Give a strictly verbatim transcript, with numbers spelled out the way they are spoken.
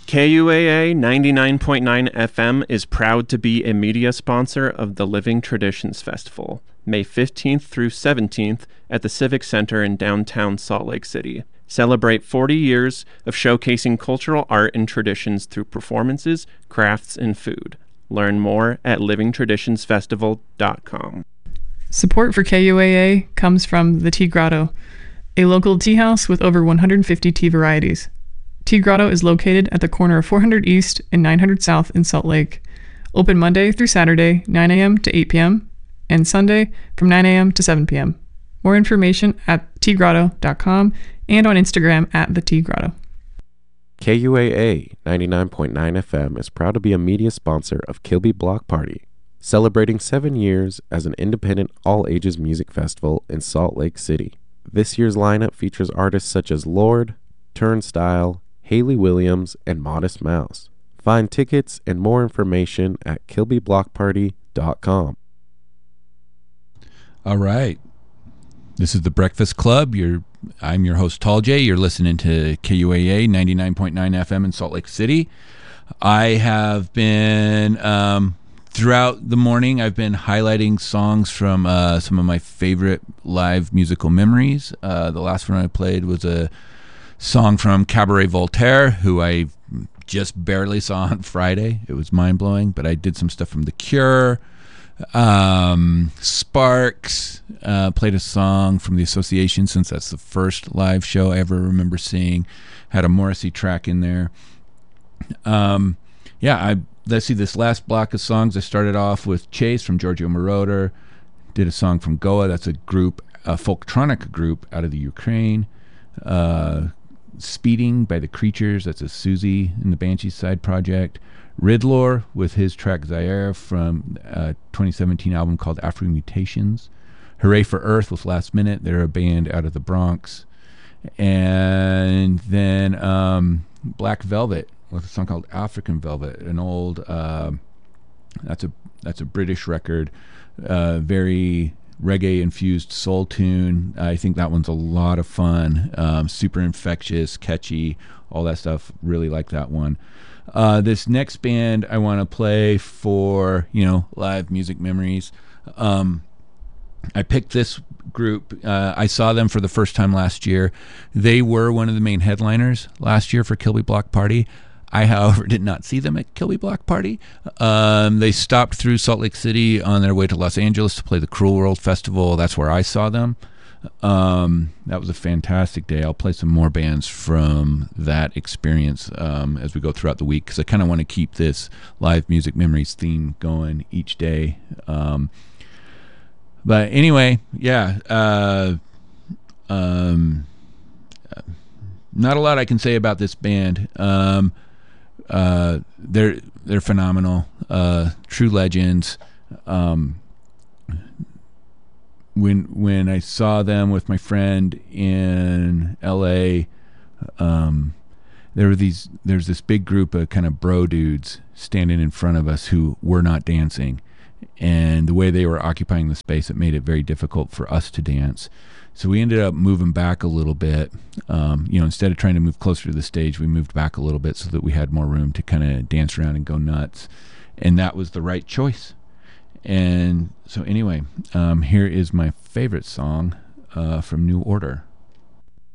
K U A A ninety-nine point nine F M is proud to be a media sponsor of the Living Traditions Festival, May fifteenth through seventeenth at the Civic Center in downtown Salt Lake City. Celebrate forty years of showcasing cultural art and traditions through performances, crafts, and food. Learn more at living traditions festival dot com. Support for K U A A comes from the Tea Grotto, a local tea house with over one hundred fifty tea varieties. Tea Grotto is located at the corner of four hundred East and nine hundred South in Salt Lake. Open Monday through Saturday, nine a.m. to eight p.m., and Sunday from nine a.m. to seven p.m. More information at tea grotto dot com and on Instagram at the Tea Grotto. K U A A ninety-nine point nine F M is proud to be a media sponsor of Kilby Block Party, celebrating seven years as an independent all-ages music festival in Salt Lake City. This year's lineup features artists such as Lorde, Turnstile, Hayley Williams, and Modest Mouse. Find tickets and more information at kilby block party dot com. All right. This is the Breakfast Club. You're, I'm your host, Tall J. You're listening to K U A A ninety-nine point nine F M in Salt Lake City. I have been, um, throughout the morning, I've been highlighting songs from uh, some of my favorite live musical memories. Uh, the last one I played was a song from Cabaret Voltaire, who I just barely saw on Friday. It was mind-blowing, but I did some stuff from The Cure, um, Sparks, uh, played a song from The Association, since that's the first live show I ever remember seeing. Had a Morrissey track in there. Um, yeah, I let's see, this last block of songs, I started off with Chase from Giorgio Moroder, did a song from Goa, that's a group, a folktronic group out of the Ukraine. Uh, Speeding by The Creatures, that's a Susie and the Banshees side project. Riddlor with his track Zaire from a twenty seventeen album called Afro Mutations. Hooray for Earth with Last Minute, they're a band out of the Bronx. And then um, Black Velvet with a song called African Velvet, an old, uh, that's a that's a British record, uh, very reggae infused soul tune. I think that one's a lot of fun, um, super infectious, catchy, all that stuff. Really like that one. Uh, this next band I want to play for, you know, live music memories. Um, I picked this group. Uh, I saw them for the first time last year. They were one of the main headliners last year for Kilby Block Party. I, however, did not see them at Kilby Block Party. Um, they stopped through Salt Lake City on their way to Los Angeles to play the Cruel World Festival. That's where I saw them. Um, that was a fantastic day. I'll play some more bands from that experience um, as we go throughout the week, because I kind of want to keep this live music memories theme going each day. Um, but anyway, yeah. Uh, um, not a lot I can say about this band. Um, Uh, they're they're phenomenal, uh, true legends. Um, when when I saw them with my friend in L A, um, there were these there's this big group of kind of bro dudes standing in front of us who were not dancing, and the way they were occupying the space, it made it very difficult for us to dance. So we ended up moving back a little bit. Um, you know, instead of trying to move closer to the stage, we moved back a little bit so that we had more room to kind of dance around and go nuts. And that was the right choice. And so anyway, um, here is my favorite song uh, from New Order.